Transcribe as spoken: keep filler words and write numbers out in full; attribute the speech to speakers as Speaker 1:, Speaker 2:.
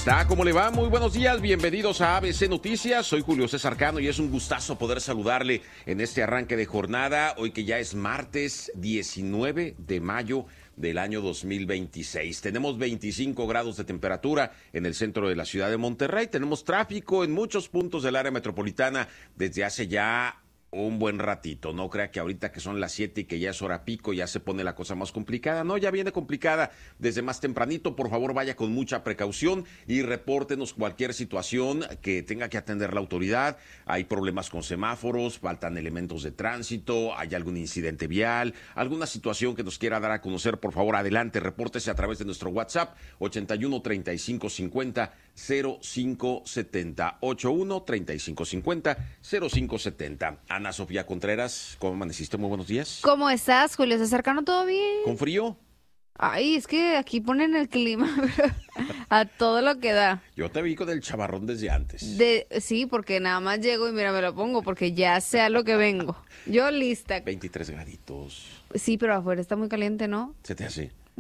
Speaker 1: está? ¿Cómo le va? Muy buenos días, bienvenidos a A B C Noticias. Soy Julio César Cano y es un gustazo poder saludarle en este arranque de jornada, hoy que ya es martes diecinueve de mayo del año dos mil veintiséis. Tenemos veinticinco grados de temperatura en el centro de la ciudad de Monterrey. Tenemos tráfico en muchos puntos del área metropolitana desde hace ya un buen ratito. No crea que ahorita que son las siete y que ya es hora pico ya se pone la cosa más complicada. No, ya viene complicada desde más tempranito. Por favor, vaya con mucha precaución y repórtenos cualquier situación que tenga que atender la autoridad. Hay problemas con semáforos, faltan elementos de tránsito, hay algún incidente vial, alguna situación que nos quiera dar a conocer. Por favor, adelante, repórtese a través de nuestro WhatsApp ochenta y uno, treinta y cinco cincuenta, cero cinco setenta. ochenta y uno, treinta y cinco cincuenta, cero cinco setenta. Ana Sofía Contreras, ¿cómo amaneciste? Muy buenos días.
Speaker 2: ¿Cómo estás, Julio César Cano? ¿Todo bien?
Speaker 1: ¿Con frío?
Speaker 2: Ay, es que aquí ponen el clima a todo lo que da.
Speaker 1: Yo te vi con el chamarrón desde antes.
Speaker 2: De, sí, porque nada más llego y mira, me lo pongo porque ya sé a lo que vengo. Yo lista.
Speaker 1: veintitrés graditos.
Speaker 2: Sí, pero afuera está muy caliente, ¿no?
Speaker 1: ¿Se te hace?